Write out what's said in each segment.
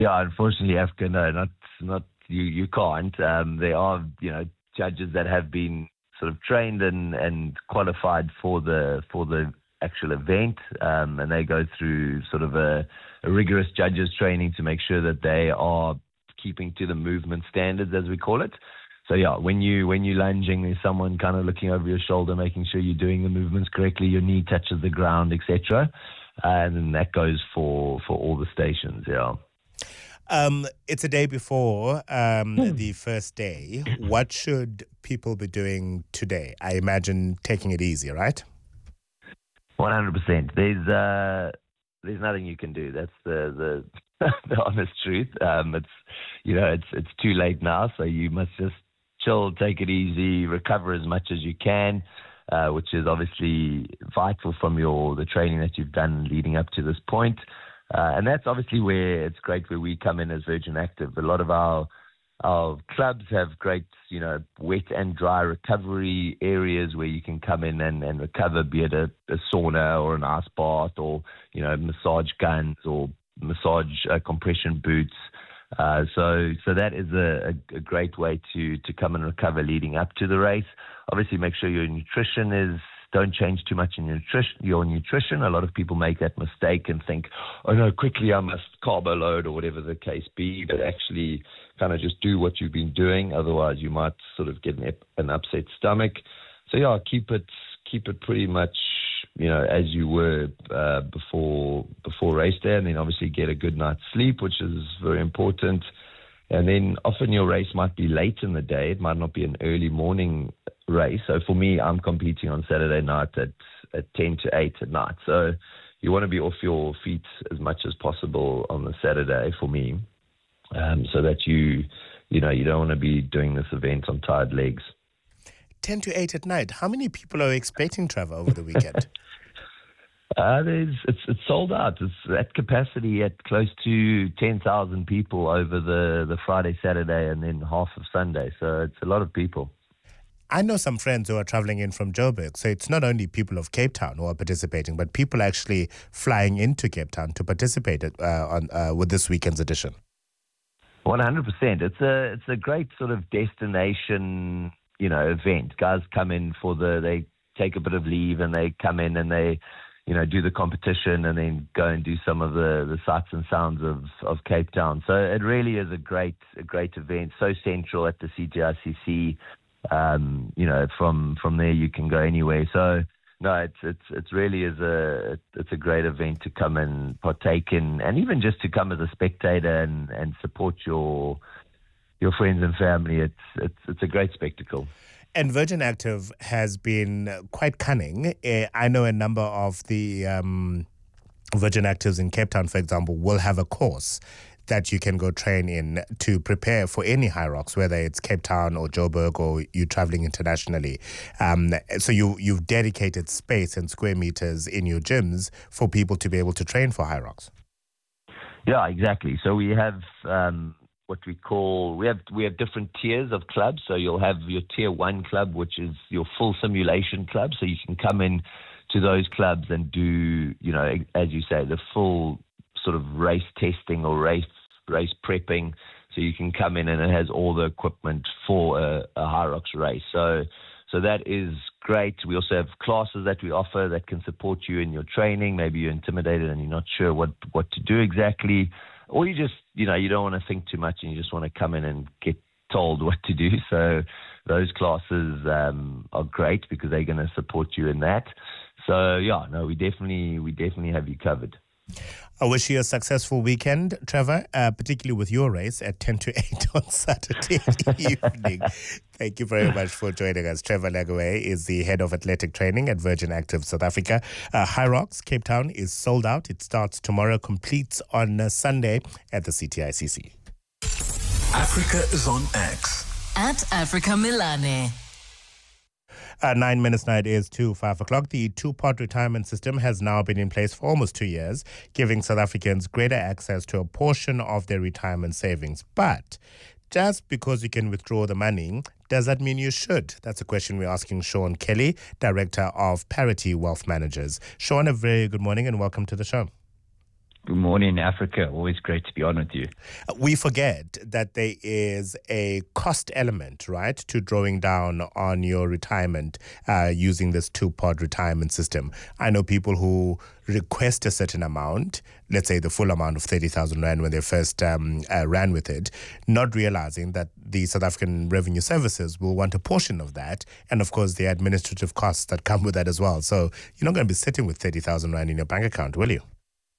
Yeah, unfortunately, Africa, no, not you. You can't. There are, judges that have been sort of trained and qualified for the actual event, and they go through sort of a rigorous judges training to make sure that they are keeping to the movement standards, as we call it. So yeah, when you're lunging, there's someone kind of looking over your shoulder, making sure you're doing the movements correctly, your knee touches the ground, etc. And then that goes for all the stations. Yeah. It's a day before the first day. What should people be doing today? I imagine taking it easy, right? 100%. There's nothing you can do. That's the the honest truth. It's too late now, so you must just chill, take it easy, recover as much as you can, which is obviously vital from the training that you've done leading up to this point. And that's obviously where it's great where we come in as Virgin Active. A lot of our clubs have great, wet and dry recovery areas where you can come in and recover, be it a sauna or an ice bath or, massage guns or massage compression boots. So that is a great way to come and recover leading up to the race. Obviously, make sure your nutrition don't change too much in your nutrition. A lot of people make that mistake and think, oh no, quickly I must carbo load or whatever the case be, but actually kind of just do what you've been doing. Otherwise, you might sort of get an upset stomach. So yeah, keep it pretty much, as you were before race day, and then obviously get a good night's sleep, which is very important. And then often your race might be late in the day. It might not be an early morning race. So for me, I'm competing on Saturday night at 10 to 8 at night. So you want to be off your feet as much as possible on the Saturday for me, so that you don't want to be doing this event on tired legs. 10 to 8 at night. How many people are expecting, Trevor, over the weekend? It's sold out. It's at capacity at close to 10,000 people over the Friday, Saturday, and then half of Sunday. So it's a lot of people. I know some friends who are traveling in from Joburg, so it's not only people of Cape Town who are participating, but people actually flying into Cape Town to participate with this weekend's edition. 100%. It's a great sort of destination, event. Guys come in they take a bit of leave and they come in and they, do the competition and then go and do some of the sights and sounds of Cape Town. So it really is a great event. So central at the CTICC. From there you can go anywhere. So no, it's really it's a great event to come and partake in, and even just to come as a spectator and support your friends and family. It's a great spectacle. And Virgin Active has been quite cunning. I know a number of the Virgin Actives in Cape Town, for example, will have a course that you can go train in to prepare for any high rocks, whether it's Cape Town or Joburg or you're traveling internationally. So you've dedicated space and square meters in your gyms for people to be able to train for high rocks. Yeah, exactly. So we have what we call, we have different tiers of clubs. So you'll have your tier 1 club, which is your full simulation club. So you can come in to those clubs and do, as you say, the full sort of race testing or race prepping. So you can come in and it has all the equipment for a high rocks race. So that is great. We also have classes that we offer that can support you in your training. Maybe you're intimidated and you're not sure what to do exactly, or you just, you don't want to think too much and you just want to come in and get told what to do. So those classes are great because they're going to support you in that. So yeah, no, we definitely have you covered. I wish you a successful weekend, Trevor, particularly with your race at 10 to 8 on Saturday evening. Thank you very much for joining us. Trevor Lagaway is the head of athletic training at Virgin Active South Africa. High Rocks, Cape Town is sold out. It starts tomorrow, completes on Sunday at the CTICC. Africa is on X. At Africa Milane. 9 minutes now, it is 5 o'clock. The two-part retirement system has now been in place for almost 2 years, giving South Africans greater access to a portion of their retirement savings. But just because you can withdraw the money, does that mean you should? That's a question we're asking Sean Kelly, Director of Parity Wealth Managers. Sean, a very good morning and welcome to the show. Good morning, Africa. Always great to be on with you. We forget that there is a cost element, right, to drawing down on your retirement using this two-part retirement system. I know people who request a certain amount, let's say the full amount of 30,000 Rand when they first ran with it, not realizing that the South African Revenue Services will want a portion of that, and of course the administrative costs that come with that as well. So you're not going to be sitting with 30,000 Rand in your bank account, will you?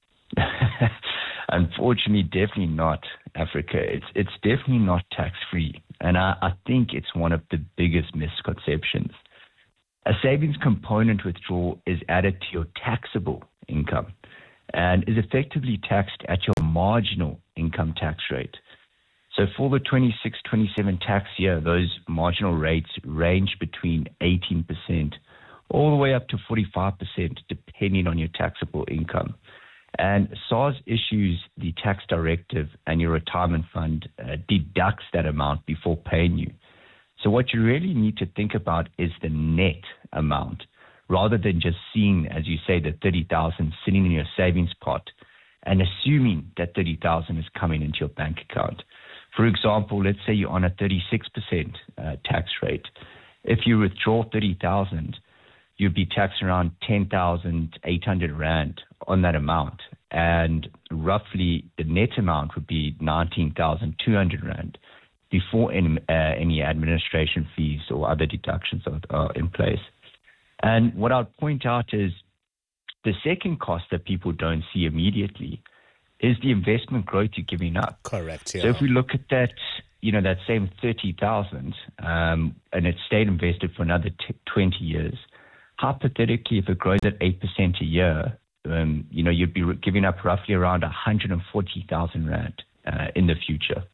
Unfortunately, definitely not, Africa. It's definitely not tax-free. And I think it's one of the biggest misconceptions. A savings component withdrawal is added to your taxable income and is effectively taxed at your marginal income tax rate. So for the 26-27 tax year, those marginal rates range between 18% all the way up to 45%, depending on your taxable income. And SARS issues the tax directive, and your retirement fund deducts that amount before paying you. So what you really need to think about is the net amount, rather than just seeing, as you say, the 30,000 sitting in your savings pot and assuming that 30,000 is coming into your bank account. For example, let's say you're on a 36% tax rate. If you withdraw 30,000, you'd be taxed around 10,800 Rand on that amount. And roughly the net amount would be 19,200 Rand before any administration fees or other deductions are in place. And what I'd point out is the second cost that people don't see immediately is the investment growth you're giving up. Correct, yeah. So if we look at that, that same 30,000 and it stayed invested for another 20 years, hypothetically, if it grows at 8% a year, you'd be giving up roughly around 140,000 Rand in the future.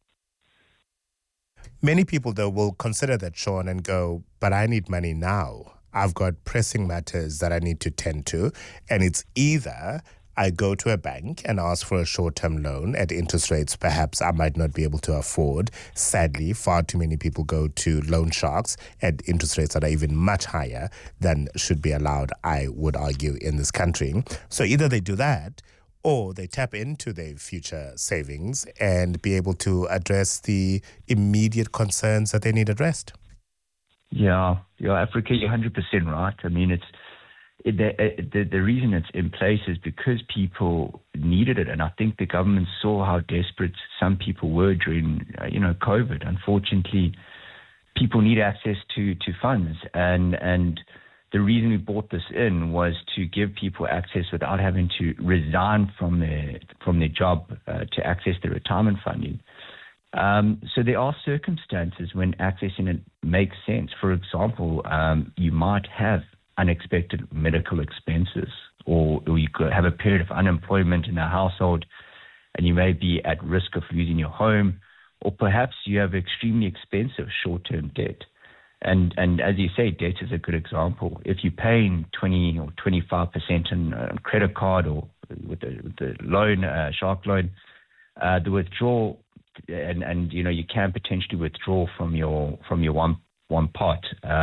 Many people, though, will consider that, Sean, and go, but I need money now. I've got pressing matters that I need to tend to. And it's either I go to a bank and ask for a short-term loan at interest rates perhaps I might not be able to afford. Sadly, far too many people go to loan sharks at interest rates that are even much higher than should be allowed, I would argue, in this country. So either they do that or they tap into their future savings and be able to address the immediate concerns that they need addressed. Yeah, Africa, you're 100% right. I mean, the reason it's in place is because people needed it, and I think the government saw how desperate some people were during, COVID. Unfortunately, people need access to funds, and the reason we brought this in was to give people access without having to resign from their job to access the retirement funding. So there are circumstances when accessing it makes sense. For example, you might have unexpected medical expenses, or you could have a period of unemployment in a household and you may be at risk of losing your home, or perhaps you have extremely expensive short-term debt. And as you say, debt is a good example. If you're paying 20 or 25% on a credit card or with the loan, shark loan, the withdrawal, and you can potentially withdraw from your one pot.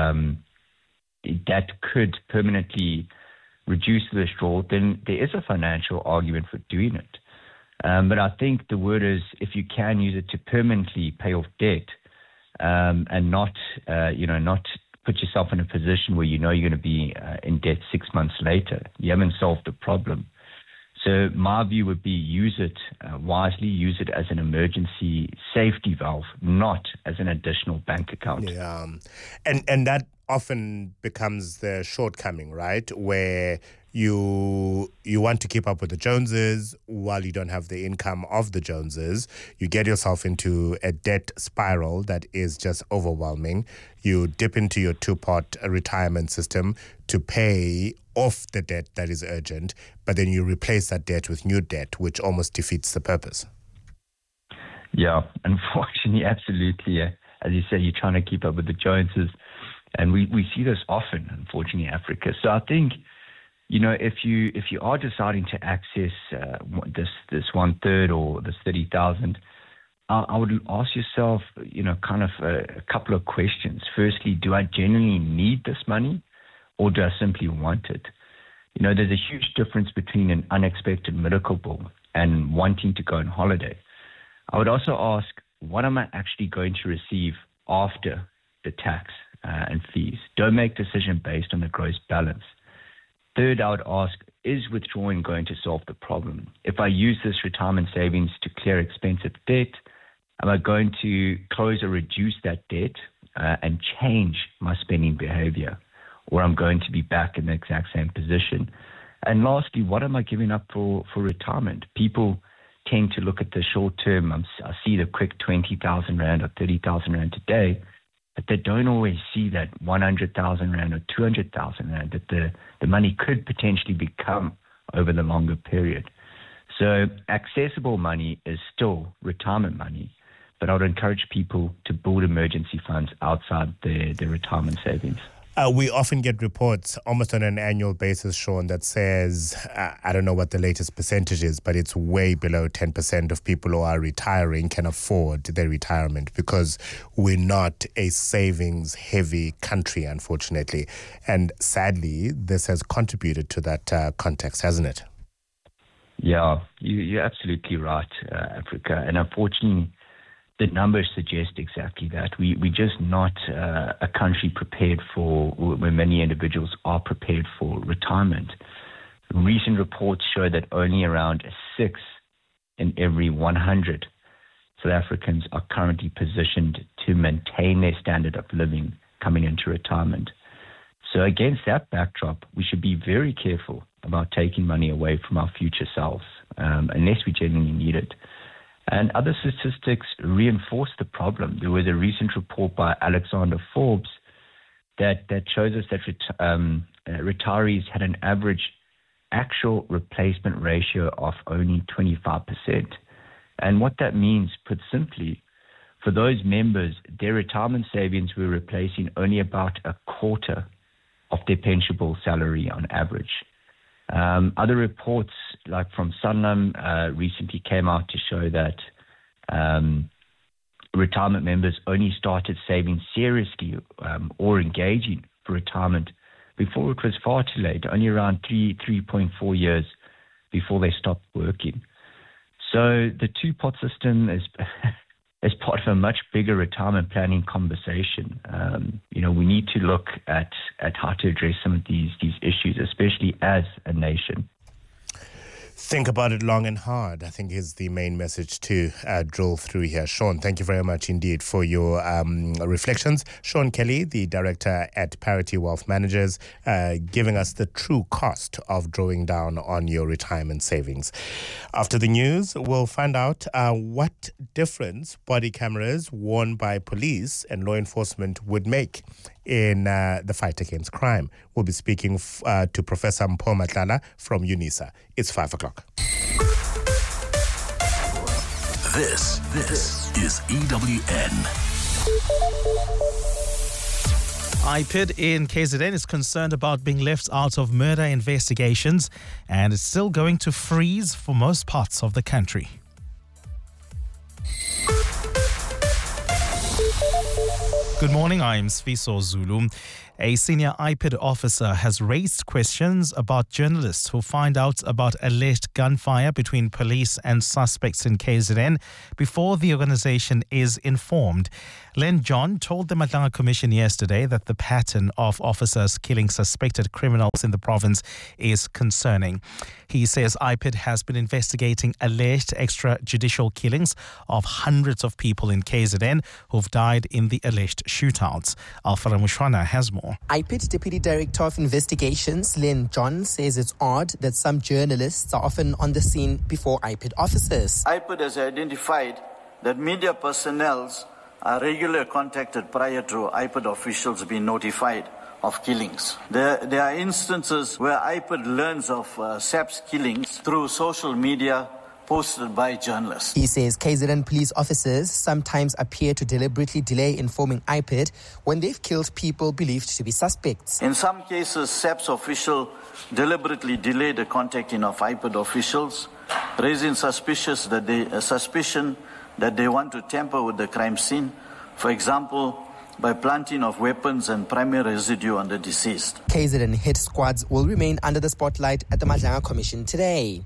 That could permanently reduce the withdrawal, then there is a financial argument for doing it. But I think the word is, if you can use it to permanently pay off debt, and not put yourself in a position where you're going to be in debt 6 months later, you haven't solved the problem. So my view would be use it wisely, use it as an emergency safety valve, not as an additional bank account. Yeah, and that often becomes the shortcoming, right? Where you want to keep up with the Joneses while you don't have the income of the Joneses. You get yourself into a debt spiral that is just overwhelming. You dip into your two-part retirement system to pay off the debt that is urgent, but then you replace that debt with new debt, which almost defeats the purpose. Yeah, unfortunately, absolutely. As you say, you're trying to keep up with the Joneses. And we see this often, unfortunately, in Africa. So I think, if you are deciding to access this 1/3 or this 30,000, I would ask yourself, kind of a couple of questions. Firstly, do I genuinely need this money, or do I simply want it? There's a huge difference between an unexpected medical bill and wanting to go on holiday. I would also ask, what am I actually going to receive after the tax and fees? Don't make decision based on the gross balance. Third, I would ask, is withdrawing going to solve the problem? If I use this retirement savings to clear expensive debt, am I going to close or reduce that debt and change my spending behavior? Or I'm going to be back in the exact same position? And lastly, what am I giving up for retirement? People tend to look at the short term. I see the quick 20,000 Rand or 30,000 Rand today, but they don't always see that 100,000 Rand or 200,000 Rand that the money could potentially become over the longer period. So accessible money is still retirement money, but I would encourage people to build emergency funds outside their retirement savings. We often get reports almost on an annual basis, Sean, that says, I don't know what the latest percentage is, but it's way below 10% of people who are retiring can afford their retirement because we're not a savings-heavy country, unfortunately. And sadly, this has contributed to that context, hasn't it? Yeah, you're absolutely right, Africa. And unfortunately, the numbers suggest exactly that. We're just not a country prepared for, where many individuals are prepared for retirement. Recent reports show that only around 6 in every 100 South Africans are currently positioned to maintain their standard of living coming into retirement. So against that backdrop, we should be very careful about taking money away from our future selves, unless we genuinely need it. And other statistics reinforce the problem. There was a recent report by Alexander Forbes that shows us that retirees had an average actual replacement ratio of only 25%. And what that means, put simply, for those members, their retirement savings were replacing only about a quarter of their pensionable salary on average. Other reports, like from Sanlam, recently came out to show that retirement members only started saving seriously or engaging for retirement before it was far too late, only around 3.4 years before they stopped working. So the two-pot system is part of a much bigger retirement planning conversation. We need to look at how to address some of these issues, especially as a nation. Think about it long and hard, I think, is the main message to drill through here. Sean, thank you very much indeed for your reflections. Sean Kelly, the director at Parity Wealth Managers, giving us the true cost of drawing down on your retirement savings. After the news, we'll find out what difference body cameras worn by police and law enforcement would make in the fight against crime. We'll be speaking to Professor Mpho Matlala from UNISA. It's 5 o'clock. This is EWN. IPID in KZN is concerned about being left out of murder investigations, and it's still going to freeze for most parts of the country. Good morning, I'm Sfiso Zulu. A senior IPID officer has raised questions about journalists who find out about alleged gunfire between police and suspects in KZN before the organization is informed. Len John told the Madlanga Commission yesterday that the pattern of officers killing suspected criminals in the province is concerning. He says IPID has been investigating alleged extrajudicial killings of hundreds of people in KZN who've died in the alleged shootouts. Alfara Mushwana has more. IPID Deputy Director of Investigations, Len John, says it's odd that some journalists are often on the scene before IPID officers. IPID has identified that media personnel are regularly contacted prior to IPID officials being notified of killings. There are instances where IPID learns of SAP's killings through social media posted by journalists. He says KZN police officers sometimes appear to deliberately delay informing IPID when they've killed people believed to be suspects. In some cases, SAP's official deliberately delay the contacting of IPID officials, raising suspicion that they want to tamper with the crime scene, for example, by planting of weapons and primary residue on the deceased. KZN hit squads will remain under the spotlight at the Madlanga Commission today.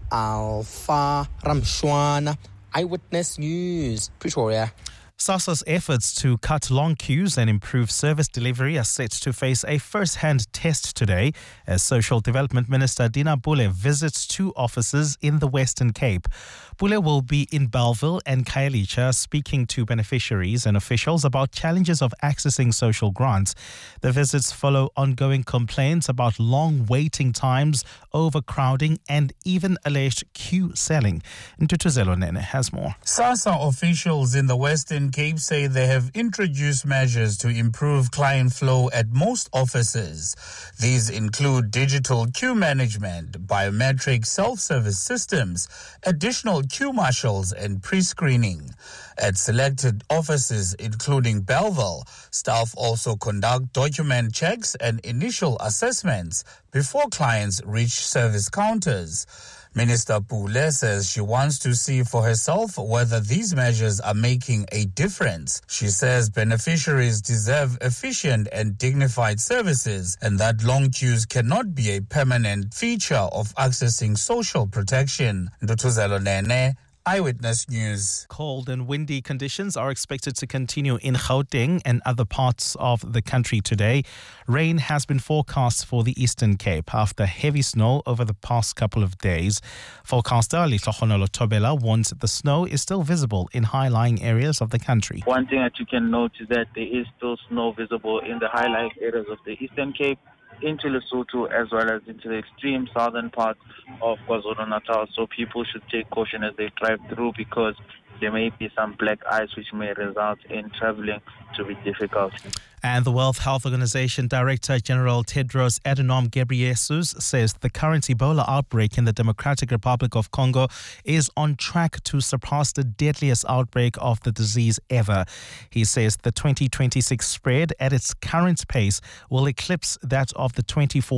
Alpha Ramshwana, Eyewitness News, Pretoria. SASSA's efforts to cut long queues and improve service delivery are set to face a first-hand test today as Social Development Minister Dina Bule visits two offices in the Western Cape. Bule will be in Bellville and Khayelitsha speaking to beneficiaries and officials about challenges of accessing social grants. The visits follow ongoing complaints about long waiting times, overcrowding and even alleged queue selling. Ntutuzelo Nene has more. SASSA officials in the Western Cape say they have introduced measures to improve client flow at most offices. These include digital queue management, biometric self-service systems, additional queue marshals and pre-screening. At selected offices, including Bellville, staff also conduct document checks and initial assessments before clients reach service counters. Minister Bule says she wants to see for herself whether these measures are making a difference. She says beneficiaries deserve efficient and dignified services and that long queues cannot be a permanent feature of accessing social protection. Ndutuzelo Nene, Eyewitness News. Cold and windy conditions are expected to continue in Gauteng and other parts of the country today. Rain has been forecast for the Eastern Cape after heavy snow over the past couple of days. Forecaster Litlogonolo Tobela warns the snow is still visible in high-lying areas of the country. One thing that you can note is that there is still snow visible in the high-lying areas of the Eastern Cape, into Lesotho, as well as into the extreme southern parts of KwaZulu-Natal. So people should take caution as they drive through because there may be some black ice which may result in traveling to be difficult. And the World Health Organization Director General Tedros Adhanom Ghebreyesus says the current Ebola outbreak in the Democratic Republic of Congo is on track to surpass the deadliest outbreak of the disease ever. He says the 2026 spread at its current pace will eclipse that of the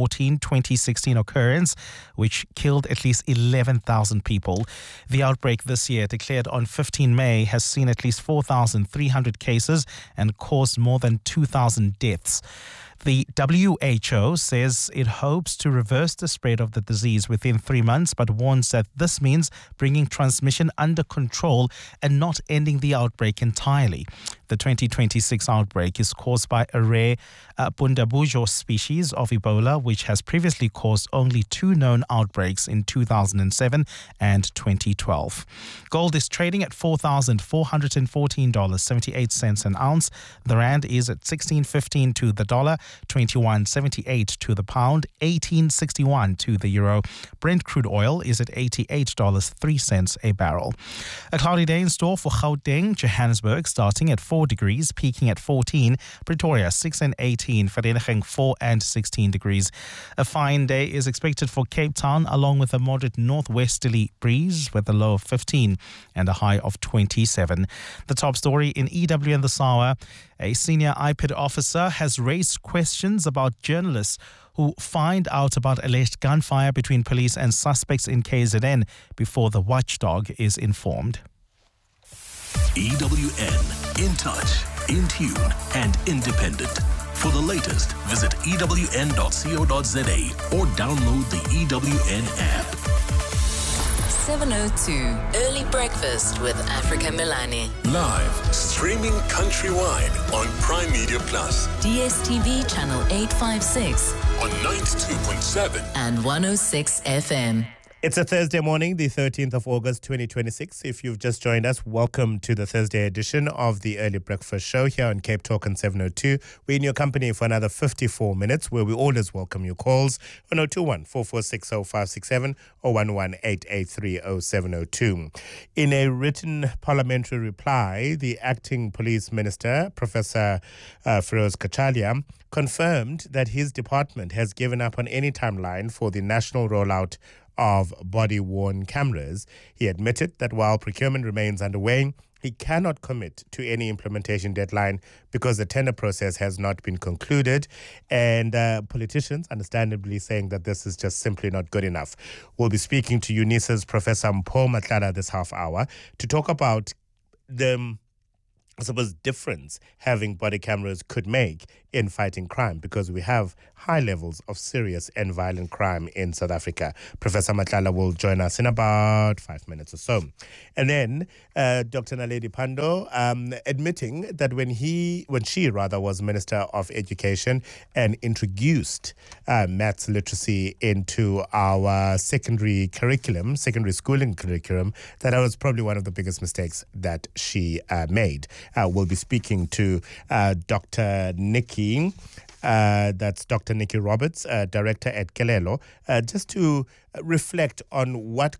2014-2016 occurrence, which killed at least 11,000 people. The outbreak this year, declared on 15 May, has seen at least 4,300 cases and caused more than 2,000 deaths. The WHO says it hopes to reverse the spread of the disease within 3 months, but warns that this means bringing transmission under control and not ending the outbreak entirely. The 2026 outbreak is caused by a rare Bundabujo species of Ebola, which has previously caused only 2 known outbreaks in 2007 and 2012. Gold is trading at $4,414.78 an ounce. The rand is at 16.15 to the dollar, 21.78 to the pound, 18.61 to the euro. Brent crude oil is at $88.03 a barrel. A cloudy day in store for Gauteng, Johannesburg, starting at 4 degrees, peaking at 14. Pretoria 6 and 18. Vereeniging 4 and 16 degrees. A fine day is expected for Cape Town, along with a moderate northwesterly breeze with a low of 15 and a high of 27. The top story in EW and the Sawa. A senior IPID officer has raised questions about journalists who find out about alleged gunfire between police and suspects in KZN before the watchdog is informed. EWN, in touch, in tune and independent. For the latest, visit ewn.co.za or download the EWN app. 702 Early Breakfast with Africa Milani. Live, streaming countrywide on Prime Media Plus. DSTV channel 856 on 92.7 and 106 FM. It's a Thursday morning, the 13th of August, 2026. If you've just joined us, welcome to the Thursday edition of the Early Breakfast Show here on Cape Talk on 702. We're in your company for another 54 minutes, where we always welcome your calls on 021-446-0567 or 118-883-0702. In a written parliamentary reply, the acting police minister, Professor Feroz Kachalia, confirmed that his department has given up on any timeline for the national rollout of body-worn cameras. He admitted that while procurement remains underway, he cannot commit to any implementation deadline because the tender process has not been concluded, and politicians understandably saying that this is just simply not good enough. We'll be speaking to UNISA's Professor Mpho Matlala this half hour to talk about the I suppose, difference having body cameras could make in fighting crime, because we have high levels of serious and violent crime in South Africa. Professor Matlala will join us in about 5 minutes or so. And then Dr. Naledi Pandor admitting that when she was Minister of Education and introduced maths literacy into our secondary schooling curriculum, that was probably one of the biggest mistakes that she made. We'll be speaking to Dr. Nikki. That's Dr. Nikki Roberts, director at Kelelo, just to reflect on at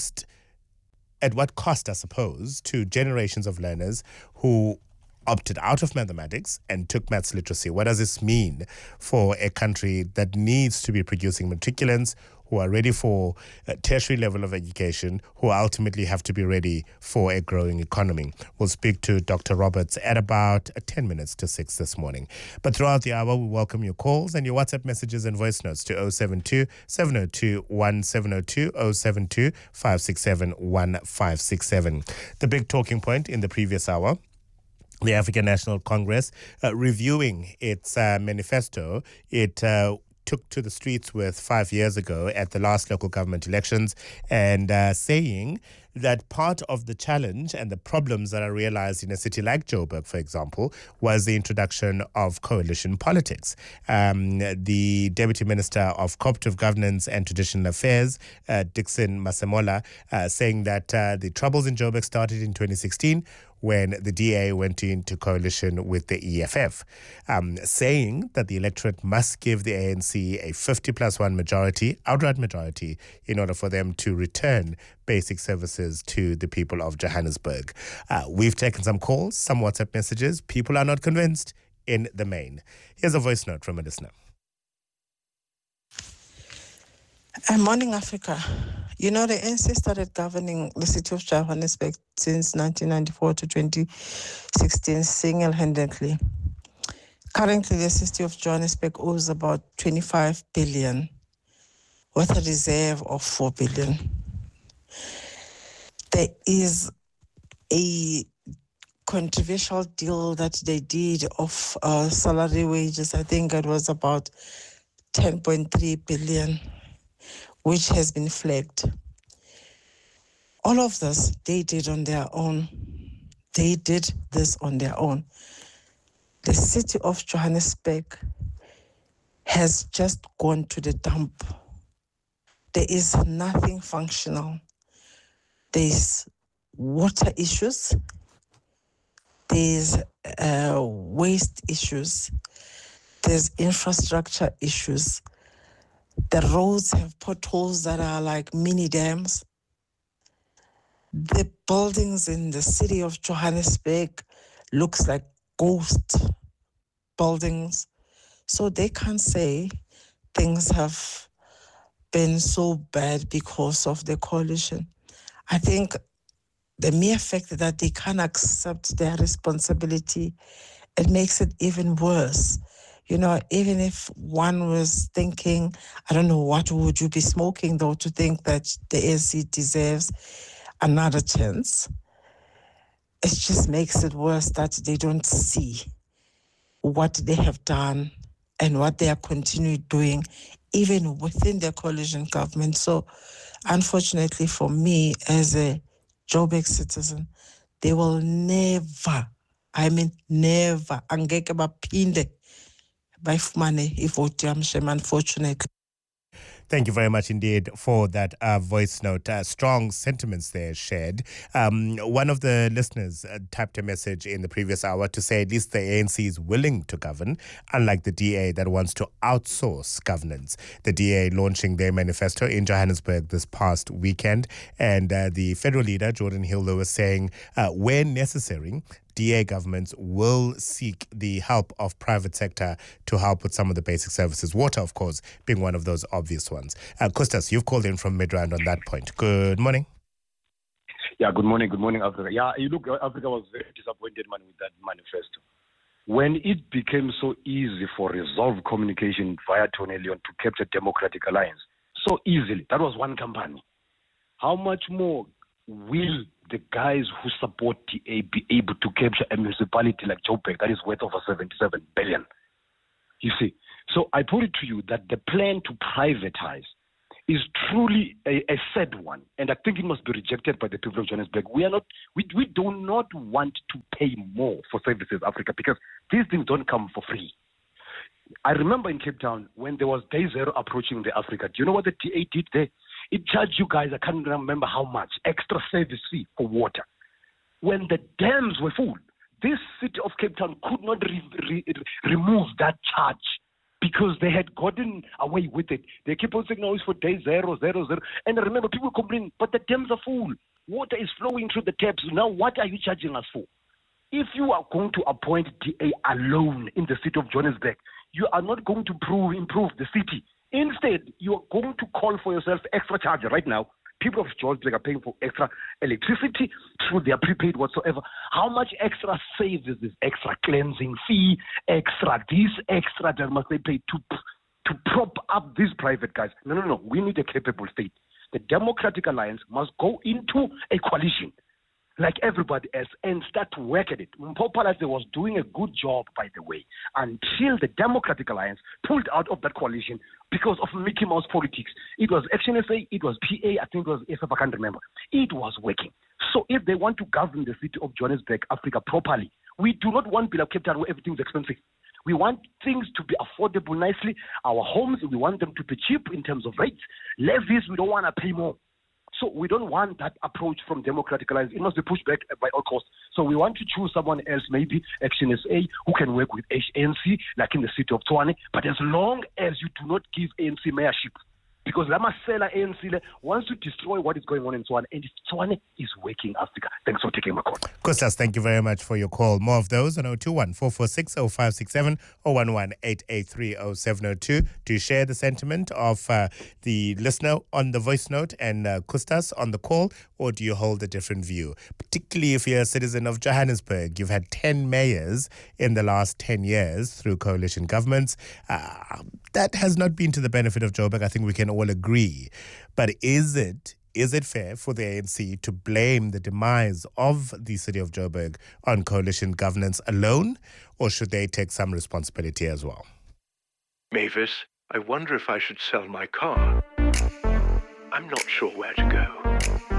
what cost, I suppose, to generations of learners who opted out of mathematics and took maths literacy. What does this mean for a country that needs to be producing matriculants who are ready for a tertiary level of education, who ultimately have to be ready for a growing economy? We'll speak to Dr. Roberts at about 10 minutes to 6 this morning. But throughout the hour, we welcome your calls and your WhatsApp messages and voice notes to 072 702 1702, 072 567 1567. The big talking point in the previous hour, the African National Congress reviewing its manifesto. It took to the streets with 5 years ago at the last local government elections, and saying that part of the challenge and the problems that are realized in a city like Joburg, for example, was the introduction of coalition politics. The Deputy Minister of Cooperative Governance and Traditional Affairs, Dixon Masemola, saying that the troubles in Joburg started in 2016 when the DA went into coalition with the EFF, saying that the electorate must give the ANC a 50+1 majority, outright majority, in order for them to return basic services to the people of Johannesburg. We've taken some calls, some WhatsApp messages. People are not convinced in the main. Here's a voice note from a listener. Morning, Africa. You know, the ANC started governing the city of Johannesburg since 1994 to 2016 single-handedly. Currently, the city of Johannesburg owes about 25 billion with a reserve of 4 billion. There is a controversial deal that they did of salary wages. I think it was about 10.3 billion. Which has been flagged. All of this, they did on their own. They did this on their own. The city of Johannesburg has just gone to the dump. There is nothing functional. There's water issues. There's waste issues. There's infrastructure issues. The roads have potholes that are like mini dams. The buildings in the city of Johannesburg looks like ghost buildings. So they can't say things have been so bad because of the coalition. I think the mere fact that they can't accept their responsibility, it makes it even worse. You know, even if one was thinking, I don't know, what would you be smoking, though, to think that the ANC deserves another chance? It just makes it worse that they don't see what they have done and what they are continuing doing, even within their coalition government. So, unfortunately for me, as a Joburg citizen, they will never, angeke baphinde bayifumane ivoti yami shem, unfortunately. Thank you very much indeed for that voice note. Strong sentiments there shared. One of the listeners typed a message in the previous hour to say at least the ANC is willing to govern, unlike the DA that wants to outsource governance. The DA launching their manifesto in Johannesburg this past weekend, and the federal leader, Jordan Hill-Lewis, saying where necessary, DA governments will seek the help of private sector to help with some of the basic services. Water, of course, being one of those obvious ones. Kostas, you've called in from Midrand on that point. Good morning. Yeah, good morning. Good morning, Africa. Yeah, you look, Africa was very disappointed, man, with that manifesto. When it became so easy for Resolve Communication via Tony Leon to capture Democratic Alliance, so easily, that was one company. How much more will the guys who support DA be able to capture a municipality like Joburg that is worth over 77 billion? You see, so I put it to you that the plan to privatize is truly a sad one, and I think it must be rejected by the people of Johannesburg. We do not want to pay more for services, Africa, because these things don't come for free. I remember in Cape Town when there was Day Zero approaching the Africa. Do you know what the DA did there? It charged you guys, I can't remember how much, extra service fee for water. When the dams were full, this city of Cape Town could not remove that charge because they had gotten away with it. They keep on saying, no, it's for Day 0, 0, 0. And I remember people complaining, but the dams are full. Water is flowing through the taps. Now what are you charging us for? If you are going to appoint DA alone in the city of Johannesburg, you are not going to improve the city. Instead, you are going to call for yourself extra charge. Right now, people of Johannesburg are paying for extra electricity through their prepaid whatsoever. How much extra saves is this extra cleansing fee, extra this, extra that must they pay to prop up these private guys? No. We need a capable state. The Democratic Alliance must go into a coalition like everybody else and start to work at it. Mpho was doing a good job, by the way, until the Democratic Alliance pulled out of that coalition because of Mickey Mouse politics. It was Action SA, it was PA, I think it was SF, I can't remember. It was working. So if they want to govern the city of Johannesburg, Africa, properly, we do not want Bill of Cape Town where everything's expensive. We want things to be affordable nicely. Our homes, we want them to be cheap in terms of rates. Levies, we don't want to pay more. So we don't want that approach from Democratic Alliance. It must be pushed back by all costs. So we want to choose someone else, maybe Action SA, who can work with ANC, like in the city of Tshwane. But as long as you do not give ANC mayorship, because Lamasela ANC wants to destroy what is going on in Tshwane, and Tshwane is working, Africa. Thanks for taking my call. Kostas, thank you very much for your call. More of those on 021-446-0567 or 11-883-0702 to share the sentiment of the listener on the voice note and Kostas on the call, or do you hold a different view? Particularly if you're a citizen of Johannesburg. You've had 10 mayors in the last 10 years through coalition governments. That has not been to the benefit of Joburg. I think we can all agree. But is it fair for the ANC to blame the demise of the city of Joburg on coalition governance alone, or should they take some responsibility as well? Mavis, I wonder if I should sell my car. I'm not sure where to go.